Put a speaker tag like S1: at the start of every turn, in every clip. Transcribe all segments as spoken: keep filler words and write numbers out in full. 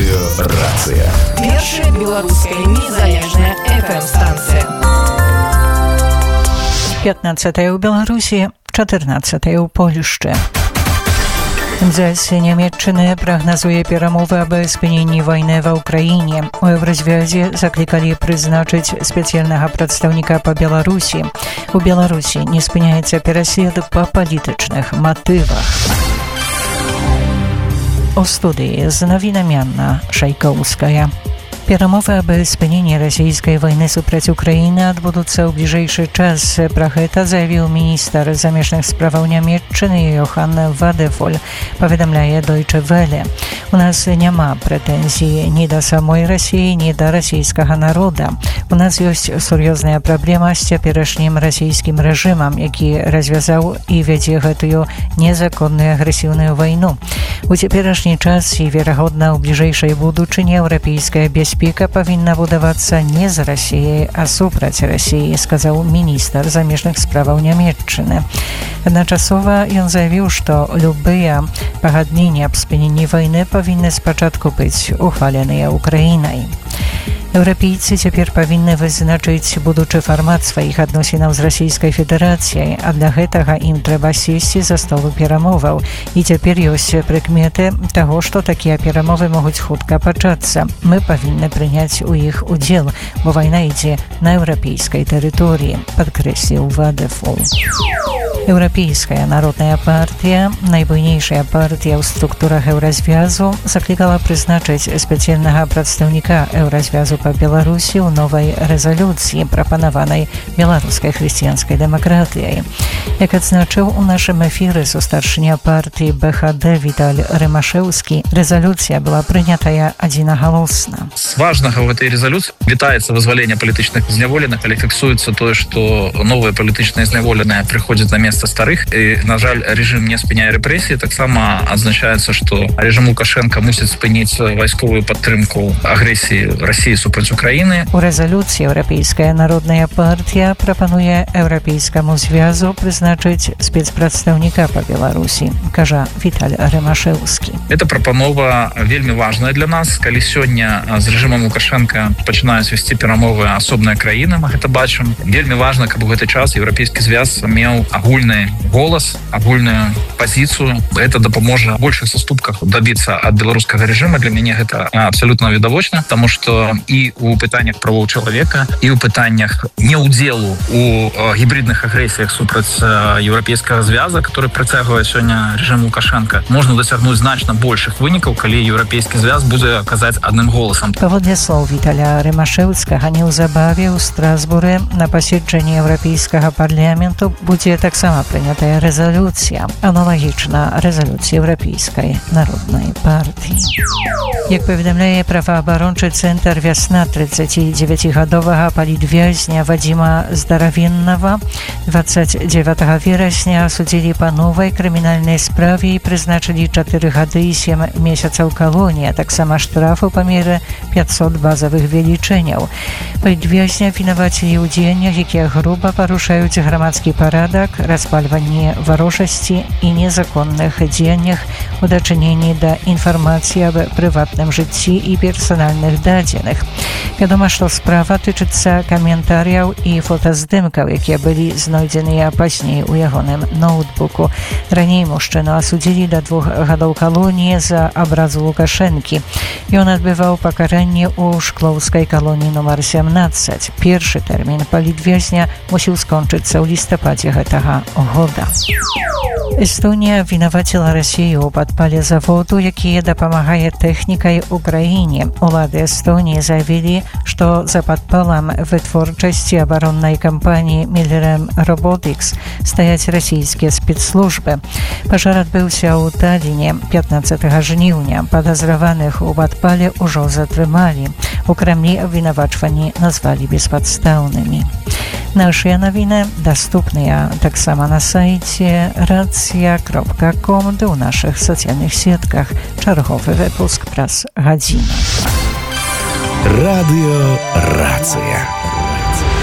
S1: Радыёрацыя.
S2: Першая беларуская незалежная эф эм-станцыя.
S3: пятнадцатая ў Беларусі, чатырнаццатая ў Польшчы. Дзясь Нямецчыны прагназуе перамовы аб спыненні вайны ва ўкраіне. У Еўразвязе заклікалі прызначыць спецыяльнага прадстаўніка па Беларусі. У Беларусі не спыняецца пераслед па палітычных матывах. У студыі з навінамі Анна Шайкоўская. Перамовы аб спыненні расійскай вайны супраць Украіны адбудуцца ў бліжэйшы час. Пра гэта заявіў міністр замежных справаў Нямецчыны Йохан Вадефоль, паведамляе Deutsche Welle. У нас няма прэтэнзій ні да самой Расіі, ні да расійскага народа. У нас ёсць сур'ёзная праблема з цяперашнім расійскім рэжымам, які развязаў і вядзе гэтую незаконную агрэсіўную вайну. У цяперашні час і, верагодна, у бліжэйшай будучыні еўрапейская бяспека павінна будавацца не з Расіяй, а супраць Расіі, сказаў міністр замежных справаў Нямецчыны. Адначасова ён заявіў, што любыя пагадненні аб спыненні вайны павінны спачатку быць ухваленыя Украінай. Еўрапейцы цяпер павінны вызначыць будучы фармат сваіх адносінаў з Расійскай Федэрацыяй, а для гэтага ім трэба сесці за столу перамоваў. І цяпер ёсць прыкметы таго, што такія перамовы могуць хутка пачацца. Мы павінны прыняць у іх удзел, бо вайна ідзе на еўрапейскай тэрыторыі, падкрэсліў Вадефол. Еўрапейская народная партыя, найбуйнейшая партыя ў структурах Еўразвязу, заклікала прызначыць спецыяльнага прадстаўніка Еўразвязу па Беларусі ў новай рэзалюцыі, прапанаванай беларускай хрысціянскай дэмакратыяй. Як адзначыў у нашым эфіры старшыня партыі бэ ха дэ Віталь Рымашэўскі, рэзалюцыя была прынятая адзінагалосна.
S4: З важнага ў гэтай рэзалюцыі вітаецца вызваленне палітычных зняволеных, але фіксуецца тое, што новыя палітычныя зняволеныя прыходзяць на месца старых, і, на жаль, рэжым не спыняе рэпрэсіі. Таксама адзначаецца, што рэжым Лукашенка мусіць спыніць вайсковую падтрымку агрэсіі Расіі супраць Украіны.
S3: У рэзалюцыі Еўрапейская народная партыя прапануе Еўрапейскаму звязу прызначыць спецпрадстаўніка па Беларусі, кажа Віталь Рымашэўскі.
S4: Эта прапанова вельмі важная для нас. Калі сёння з рэжымам Лукашенка пачынаюць весці перамовы асобныя краіны, мы гэта бачым. Вельмі важна, каб у гэты час Еўрапейскі звяз меў агульны голас, агульную пазіцыю. Гэта дапаможа большых саступках дабіцца ад беларускага рэжыма. Для мяне гэта абсалютна відавочна, таму што і ў пытаннях правоў чалавека, і ў пытаннях неўдзелу у гібридных агрэсіях супраць еўрапейскага звяза, который працягвае сёння рэжым Лукашенка, можна дасягнуць значна большых вынікаў, калі еўрапейскі звяз будзе казаць адным голасам.
S3: Паводле слоў Віталя Рымашэўскага, неўзабаве ў Страсбуры на паседжанні еўрапейскага парламенту будзе таксама прынятая рэзалюцыя, аналагічна рэзалюцыі Еўрапейскай народнай партыі. Як паведамляе праваабарончы цэнтр «Вясна», тридцатидзевяцігадовага палітвязня Вадзіма Здаравеннага двадцать девятого верасня асудзілі па новай крымінальнай справе і прызначылі чатыры гады і сем месяцаў калоніі, а таксама штрафу па меры пятьсот базавых велічыняў. Палітвязня вінавацілі ў дзеяннях, якія груба парушаюць грамадскі парадак, распальванні варожасці і незаконных дзеяннях у дачыненні да інфармацыі аб прыватным жыцці і персанальных дадзеных. Вядома, што справа тычыцца каментарыяў і фотаздымкаў, якія былі знойдзеныя пазней у ягоным ноутбуку. Раней мужчыну асудзілі да двух гадоў калоніі за абразу Лукашэнкі. Ён адбываў пакаранне ў шклоўскай калоніі нумар семнаццаць. Першы тэрмін палітвязня мусіў скончыцца ў лістападзе гэтага года. Эстонія вінаваціла Расію ў падпале заводу, які дапамагае тэхнікай Украіне. Улады Эстонії заявілі, што за падпалам вытворчасці абароннай кампаніі Миллерем Robotics стаяць расійскія спецслужбы. Пажар адбыўся ў Талліне пятнаццатага жніўня. Падазраваных у падпале ўжо затрымалі. У Крамлі абвінавачванні назвалі беспадстаўнымі. Нашыя навіны даступныя таксама на сайце рацыя кропка ком ды ў нашых сацыяльных сетках. Чарговы выпуск праз гадзіну.
S1: Радыёрацыя.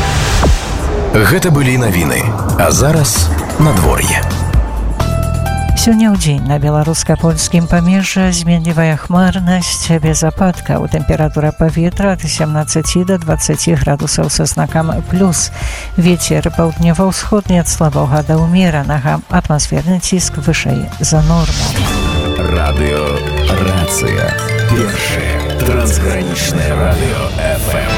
S1: Гэта былі навіны, а зараз надвор'е.
S3: Сёння ў дзень на беларуска-польскім памежжа зменлівая хмарнасць без ападкаў. Тэмпература паветра ад сямнаццаці да дваццаці градусаў са знакам плюс. Вецер паўднёва-ўсходні ад слабога да ўмеранага. Атмасферны ціск вышэй за норму.
S1: Радио «Рация». Первое трансграничное радио эф эм.